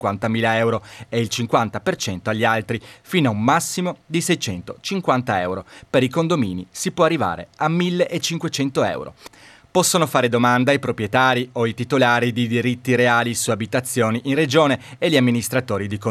50.000 euro e il 50% agli altri, fino a un massimo di 650 euro. Per i condomini si può arrivare a 1.500 euro. Possono fare domanda i proprietari o i titolari di diritti reali su abitazioni in regione e gli amministratori di condomini.